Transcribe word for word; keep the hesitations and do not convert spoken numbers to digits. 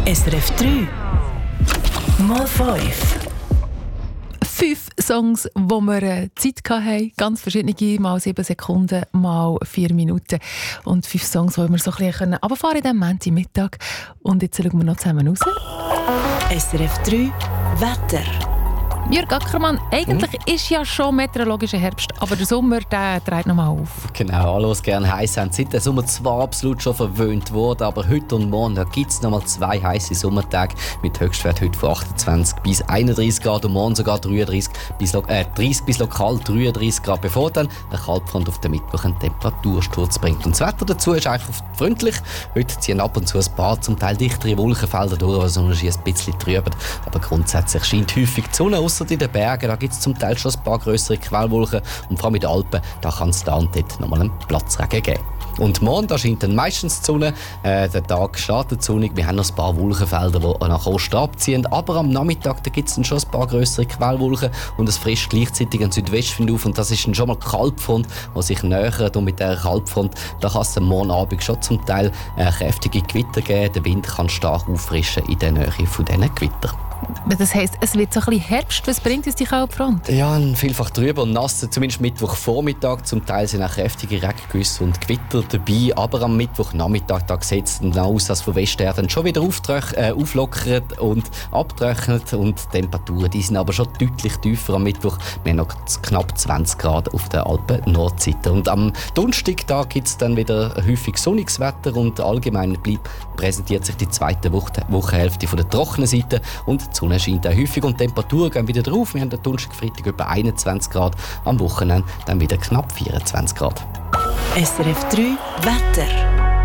S R F drei mal fünf. Fünf Songs, wo wir äh, Zeit hatten, ganz verschiedene, mal sieben Sekunden, mal vier Minuten. Und fünf Songs, die wir so ein bisschen runterfahren in diesem Montagmittag. Und jetzt schauen wir noch zusammen raus. S R F drei Wetter. Jürg Ackermann, eigentlich hm? ist ja schon meteorologischer Herbst, aber der Sommer, der dreht noch mal auf. Genau, alle, die gerne heiß haben, sind der Sommer zwar absolut schon verwöhnt worden, aber heute und morgen gibt es noch mal zwei heiße Sommertage mit Höchstwert heute von achtundzwanzig bis einunddreißig Grad und morgen sogar dreiunddreißig bis, äh, dreißig bis lokal dreiunddreißig Grad, bevor dann eine Kaltfront auf den Mittwoch einen Temperatursturz bringt. Und das Wetter dazu ist einfach freundlich. Heute ziehen ab und zu ein paar zum Teil dichtere Wolkenfelder durch, also noch ein bisschen trüber, aber grundsätzlich scheint häufig die Sonne. Ausser in den Bergen, da gibt es zum Teil schon ein paar grössere Quellwolken und vor allem in den Alpen, da kann es da und dort nochmal einen Platzregen geben. Und morgen, da scheint dann meistens die Sonne, äh, der Tag startet sonnig, wir haben noch ein paar Wolkenfelder, die nach Osten abziehen, aber am Nachmittag da gibt es dann schon ein paar grössere Quellwolken und es frischt gleichzeitig ein Südwestwind auf und das ist dann schon mal die Kaltfront, die sich nähert und mit dieser Kaltfront, da kann es dann morgen Abend schon zum Teil äh, kräftige Gewitter geben, der Wind kann stark auffrischen in der Nähe von diesen Gewittern. Das heisst, es wird so ein bisschen Herbst. Was bringt uns die Kaltfront? Ja, vielfach trüber und nass. Zumindest Mittwochvormittag. Zum Teil sind auch kräftige Regengüsse und Gewitter dabei. Aber am Mittwochnachmittag da sieht es dann aus, dass von Westher dann schon wieder äh, auflockert und abtrocknet. Und die Temperaturen die sind aber schon deutlich tiefer am Mittwoch. Wir haben noch knapp zwanzig Grad auf der Alpen-Nordseite. Und am Donnerstag da gibt es dann wieder häufig sonniges Wetter und allgemein bleibt, präsentiert sich die zweite Woche, Wochenhälfte von der trockenen Seite. Und die Sonne scheint auch häufig und die Temperaturen gehen wieder drauf. Wir haben am Donnerstag, Freitag etwa einundzwanzig Grad, am Wochenende dann wieder knapp vierundzwanzig Grad. S R F drei Wetter.